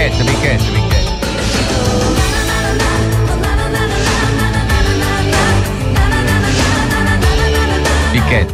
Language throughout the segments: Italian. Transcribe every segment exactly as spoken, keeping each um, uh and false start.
Picchetta, picchetta, picchetta. Picchetta.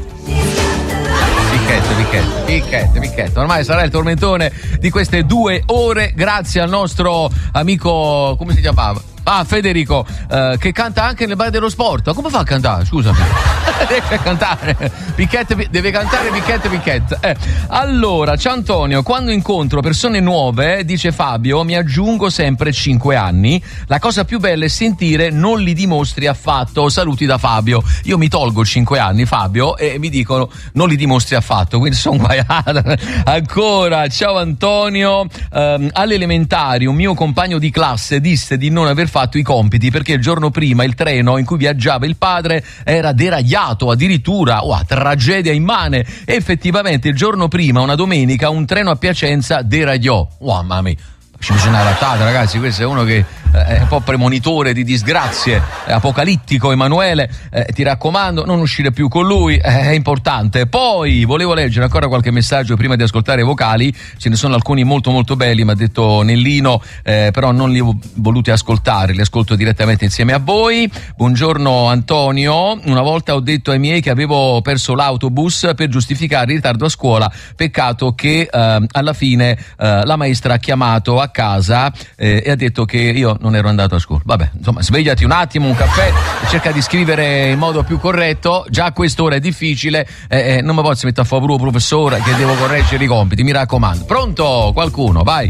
Picchetta, picchetta, picchetta, picchetta. Ormai sarà il tormentone di queste due ore, grazie al nostro amico, come si chiamava? Ah, Federico, eh, che canta anche nel bar dello sport. Ma come fa a cantare? Scusami. Deve cantare. Picchette, deve cantare picchette, picchette. Eh. Allora, ciao Antonio, quando incontro persone nuove, dice Fabio, mi aggiungo sempre cinque anni. La cosa più bella è sentire non li dimostri affatto. Saluti da Fabio. Io mi tolgo cinque anni, Fabio, e mi dicono non li dimostri affatto. Quindi sono guaiata. Ancora, ciao Antonio. Um, alle elementari un mio compagno di classe disse di non aver fatto i compiti perché il giorno prima il treno in cui viaggiava il padre era deragliato, addirittura, oh, tragedia immane. E effettivamente il giorno prima, una domenica, un treno a Piacenza deragliò. Oh, mamma mia, ci bisogna adattare, ragazzi. Questo è uno che è un po' premonitore di disgrazie, è apocalittico. Emanuele, eh, ti raccomando, non uscire più con lui, è importante. Poi volevo leggere ancora qualche messaggio prima di ascoltare i vocali, ce ne sono alcuni molto molto belli, mi ha detto Nellino, eh, però non li ho voluti ascoltare, li ascolto direttamente insieme a voi. Buongiorno Antonio, una volta ho detto ai miei che avevo perso l'autobus per giustificare il ritardo a scuola, peccato che eh, alla fine eh, la maestra ha chiamato a casa eh, e ha detto che io non ero andato a scuola. Vabbè, insomma, svegliati un attimo, un caffè, cerca di scrivere in modo più corretto. Già a quest'ora è difficile, eh, eh, non mi posso mettere a favore professore che devo correggere i compiti, mi raccomando. Pronto? Qualcuno? Vai.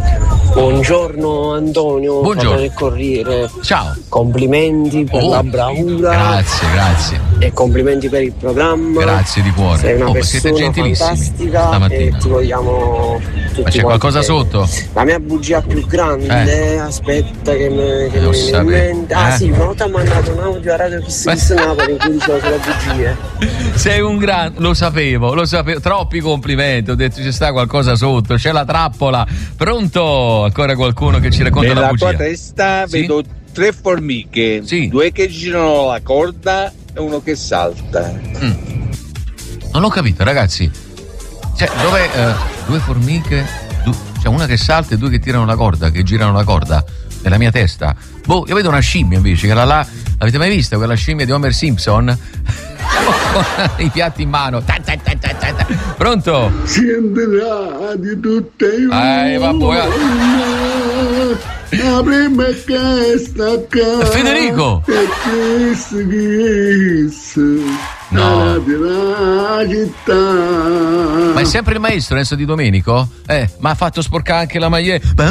Buongiorno Antonio, buongiorno del Corriere. Ciao. Complimenti per oh, la bravura. Grazie, grazie. E complimenti per il programma. Grazie di cuore. Sei una oh, persona fantastica stamattina. E ti vogliamo tutti. Ma c'è qualcosa bene. Sotto? La mia bugia più grande, eh. aspetta che mi, che Lo mi viene in mente. Ah eh? sì, una volta mi ha mandato un audio a Radio Kiss Kiss Napoli in cui dicevo sulle bugie. Sei un grande, lo sapevo, lo sapevo. Troppi complimenti, ho detto ci sta qualcosa sotto, c'è la trappola. Pronto? Ancora qualcuno che ci racconta nella la bugia? Nella tua testa sì? Vedo tre formiche, sì. Due che girano la corda e uno che salta. Mm. Non ho capito, ragazzi. Cioè, dove eh, due formiche, du- cioè una che salta e due che tirano la corda, che girano la corda nella mia testa. Boh, io vedo una scimmia invece, che era là. Avete mai visto quella scimmia di Homer Simpson? Con i piatti in mano. Ta, ta, ta, ta, ta. Pronto? Scenderà di tutte le eh, vabbè. La prima che sta qua. Federico. E kiss kiss. No. La città. Ma è sempre il maestro Enzo Di Domenico? Eh, ma ha fatto sporcare anche la maglietta.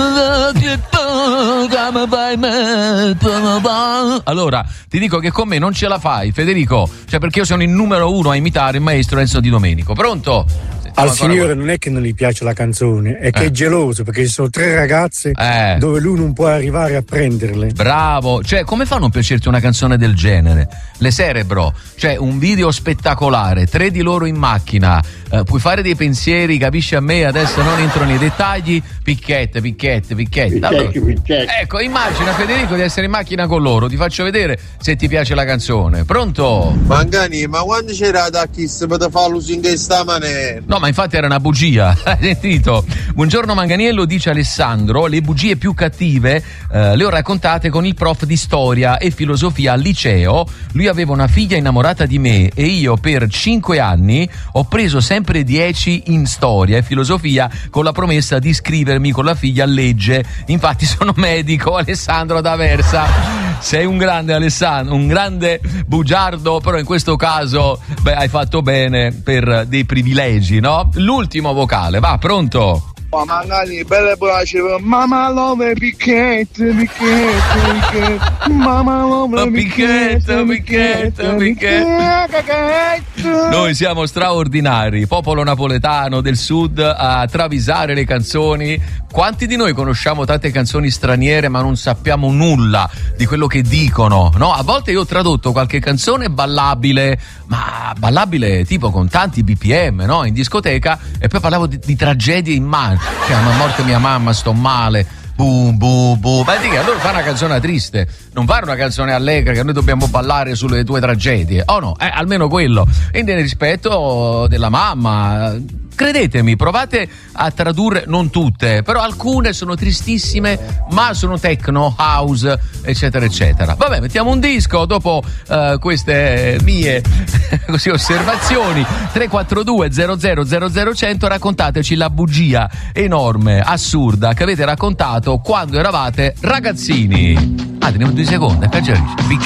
Allora, ti dico che con me non ce la fai, Federico. Cioè, perché io sono il numero uno a imitare il maestro Enzo Di Domenico. Pronto? Al signore non è che non gli piace la canzone, è che eh. è geloso perché ci sono tre ragazze eh. dove lui non può arrivare a prenderle. Bravo, cioè come fa a non piacerti una canzone del genere? Le Cerebro, cioè un video spettacolare, tre di loro in macchina, eh, puoi fare dei pensieri, capisci a me, adesso non entro nei dettagli, picchette, picchette, picchette. Allora, ecco, immagina Federico di essere in macchina con loro, ti faccio vedere se ti piace la canzone. Pronto? Mangani, ma quando c'era da Kiss per farlo in questa maniera? No, ma infatti era una bugia, hai sentito? Buongiorno Manganiello, dice Alessandro, le bugie più cattive eh, le ho raccontate con il prof di storia e filosofia al liceo. Lui aveva una figlia innamorata di me e io per cinque anni ho preso sempre dieci in storia e filosofia con la promessa di iscrivermi con la figlia a legge. Infatti sono medico, Alessandro d'Aversa. Sei un grande Alessandro, un grande bugiardo, però in questo caso beh, hai fatto bene per dei privilegi, no? L'ultimo vocale, va, pronto? Ma magari belle brace, mamma love picchette, picchette, picchette, mamma love picchette, picchette, picchette. Noi siamo straordinari, popolo napoletano del sud a travisare le canzoni. Quanti di noi conosciamo tante canzoni straniere ma non sappiamo nulla di quello che dicono, no? A volte io ho tradotto qualche canzone ballabile, ma ballabile tipo con tanti B P M, no? In discoteca, e poi parlavo di, di tragedie in mano. Cioè, ma morte mia mamma, sto male, boom, boom, boom. Ma dica, allora fa una canzone triste, non fare una canzone allegra che noi dobbiamo ballare sulle tue tragedie. Oh no, eh, almeno quello. E nel rispetto della mamma, credetemi, provate a tradurre, non tutte, però alcune sono tristissime, ma sono techno, house, eccetera, eccetera. Vabbè, mettiamo un disco dopo uh, queste mie così osservazioni. tre quattro due zero zero zero zero cento, raccontateci la bugia enorme, assurda che avete raccontato quando eravate ragazzini. Ah, teniamo due secondi, caggiarisci.